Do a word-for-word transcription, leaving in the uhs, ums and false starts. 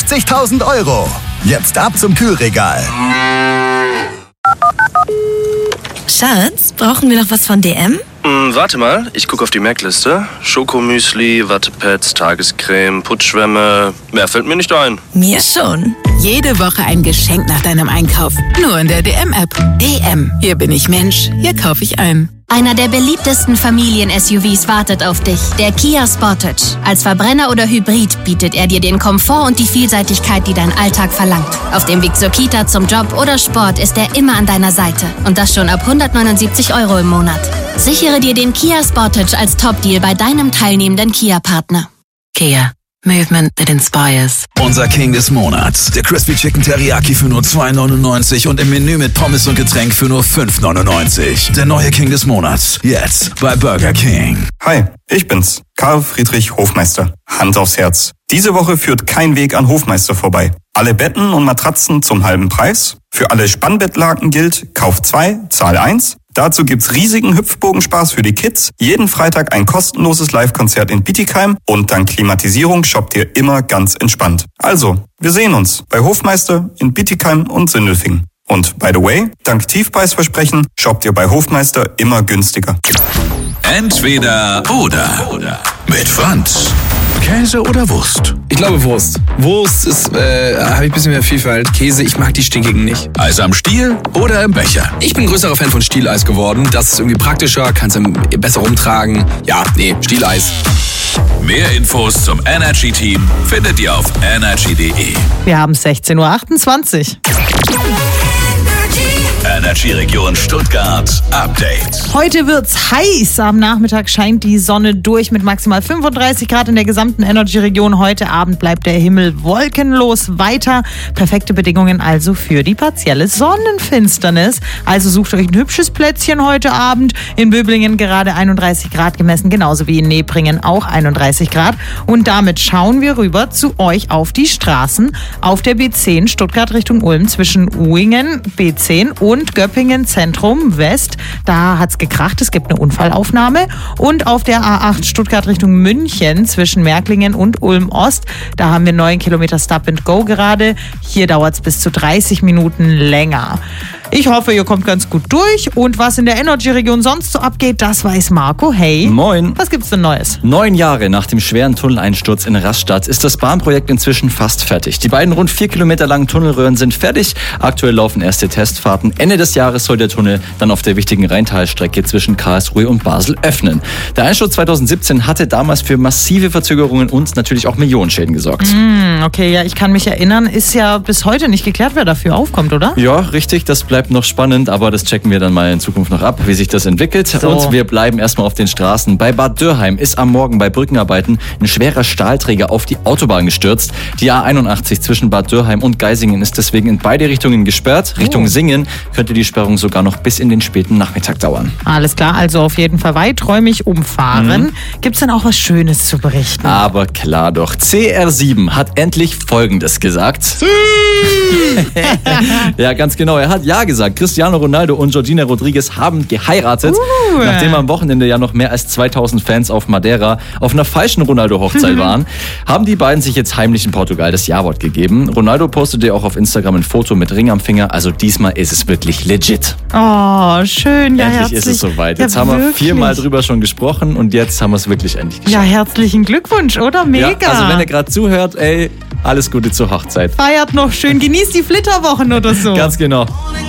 fünfzigtausend Euro. Jetzt ab zum Kühlregal. Schatz, brauchen wir noch was von D M? Hm, warte mal, ich gucke auf die Merkliste. Schokomüsli, Wattepads, Tagescreme, Putzschwämme. Mehr fällt mir nicht ein. Mir schon. Jede Woche ein Geschenk nach deinem Einkauf. Nur in der D M-App. D M. Hier bin ich Mensch. Hier kaufe ich ein. Einer der beliebtesten Familien-S U Vs wartet auf dich. Der Kia Sportage. Als Verbrenner oder Hybrid bietet er dir den Komfort und die Vielseitigkeit, die dein Alltag verlangt. Auf dem Weg zur Kita, zum Job oder Sport ist er immer an deiner Seite. Und das schon ab hundertneunundsiebzig Euro im Monat. Sichere dir den Kia Sportage als Top-Deal bei deinem teilnehmenden Kia-Partner. Kia. Movement that inspires. Unser King des Monats. Der Crispy Chicken Teriyaki für nur zwei neunundneunzig und im Menü mit Pommes und Getränk für nur fünf neunundneunzig. Der neue King des Monats. Jetzt bei Burger King. Hi, ich bin's. Karl Friedrich Hofmeister. Hand aufs Herz. Diese Woche führt kein Weg an Hofmeister vorbei. Alle Betten und Matratzen zum halben Preis. Für alle Spannbettlaken gilt, kauf zwei, zahl eins. Dazu gibt's riesigen Hüpfbogenspaß für die Kids, jeden Freitag ein kostenloses Live-Konzert in Bietigheim und dank Klimatisierung shoppt ihr immer ganz entspannt. Also, wir sehen uns bei Hofmeister in Bietigheim und Sindelfingen. Und by the way, dank Tiefpreisversprechen shoppt ihr bei Hofmeister immer günstiger. Entweder oder. oder. Mit Franz. Käse oder Wurst? Ich glaube Wurst. Wurst ist, äh, habe ich ein bisschen mehr Vielfalt. Käse, ich mag die stinkigen nicht. Eis am Stiel oder im Becher? Ich bin größerer Fan von Stieleis geworden. Das ist irgendwie praktischer, kannst du besser rumtragen. Ja, nee, Stieleis. Mehr Infos zum Energy-Team findet ihr auf energy punkt de. Wir haben sechzehn Uhr achtundzwanzig. Energy Region Stuttgart Update. Heute wird's heiß. Am Nachmittag scheint die Sonne durch mit maximal fünfunddreißig Grad in der gesamten Energy-Region. Heute Abend bleibt der Himmel wolkenlos weiter. Perfekte Bedingungen also für die partielle Sonnenfinsternis. Also sucht euch ein hübsches Plätzchen heute Abend. In Böblingen gerade einunddreißig Grad gemessen, genauso wie in Nebringen auch einunddreißig Grad. Und damit schauen wir rüber zu euch auf die Straßen. Auf der B zehn Stuttgart Richtung Ulm zwischen Uingen, B zehn und Göppingen Zentrum West. Da hat's gekracht, es gibt eine Unfallaufnahme. Und auf der A acht Stuttgart Richtung München zwischen Märklingen und Ulm Ost, da haben wir neun Kilometer Stop and Go gerade. Hier dauert's bis zu dreißig Minuten länger. Ich hoffe, ihr kommt ganz gut durch. Und was in der Energy-Region sonst so abgeht, das weiß Marco. Hey. Moin. Was gibt's denn Neues? Neun Jahre nach dem schweren Tunneleinsturz in Rastatt ist das Bahnprojekt inzwischen fast fertig. Die beiden rund vier Kilometer langen Tunnelröhren sind fertig. Aktuell laufen erste Testfahrten. Ende des Jahres soll der Tunnel dann auf der wichtigen Rheintalstrecke zwischen Karlsruhe und Basel öffnen. Der Einsturz zweitausendsiebzehn hatte damals für massive Verzögerungen und natürlich auch Millionenschäden gesorgt. Mm, okay, ja, ich kann mich erinnern. Ist ja bis heute nicht geklärt, wer dafür aufkommt, oder? Ja, richtig. Das bleibt noch spannend, aber das checken wir dann mal in Zukunft noch ab, wie sich das entwickelt. So. Und wir bleiben erstmal auf den Straßen. Bei Bad Dürrheim ist am Morgen bei Brückenarbeiten ein schwerer Stahlträger auf die Autobahn gestürzt. Die A einundachtzig zwischen Bad Dürrheim und Geisingen ist deswegen in beide Richtungen gesperrt. Richtung oh. Singen könnte die Sperrung sogar noch bis in den späten Nachmittag dauern. Alles klar, also auf jeden Fall weiträumig umfahren. Mhm. Gibt's denn auch was Schönes zu berichten? Aber klar doch. C R sieben hat endlich Folgendes gesagt. Ja, ganz genau. Er hat Ja gesagt. Cristiano Ronaldo und Georgina Rodriguez haben geheiratet. Uh. Nachdem am Wochenende ja noch mehr als zweitausend Fans auf Madeira auf einer falschen Ronaldo-Hochzeit waren, haben die beiden sich jetzt heimlich in Portugal das Ja-Wort gegeben. Ronaldo postete auch auf Instagram ein Foto mit Ring am Finger. Also diesmal ist es wirklich legit. Oh, schön. Ja, endlich herzlich. ist es soweit. Jetzt ja, haben wir wirklich. viermal drüber schon gesprochen und jetzt haben wir es wirklich endlich geschafft. Ja, herzlichen Glückwunsch, oder? Mega. Ja, also wenn ihr gerade zuhört, ey, alles Gute zur Hochzeit. Feiert noch schön, genießt die Flitterwochen oder so. Ganz genau.